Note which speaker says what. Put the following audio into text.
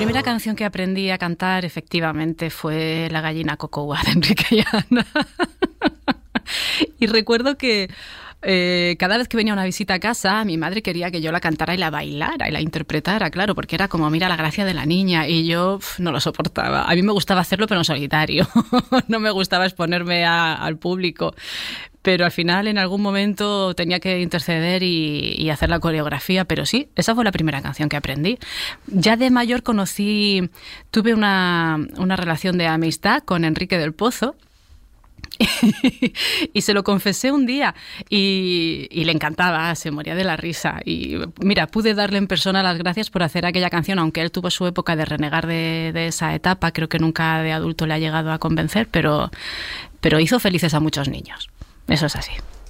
Speaker 1: primera canción que aprendí a cantar, efectivamente, fue La gallina Cocoa de Enrique y Ana. Y recuerdo que cada vez que venía una visita a casa, mi madre quería que yo la cantara y la bailara y la interpretara, claro, porque era como, mira la gracia de la niña, y yo no lo soportaba. A mí me gustaba hacerlo, pero en solitario. No me gustaba exponerme al público. Pero al final, en algún momento, tenía que interceder y hacer la coreografía. Pero sí, esa fue la primera canción que aprendí. Ya de mayor tuve una relación de amistad con Enrique del Pozo. Y se lo confesé un día y le encantaba, se moría de la risa. Y mira, pude darle en persona las gracias por hacer aquella canción, aunque él tuvo su época de renegar de esa etapa. Creo que nunca de adulto le ha llegado a convencer, pero hizo felices a muchos niños. Eso es así.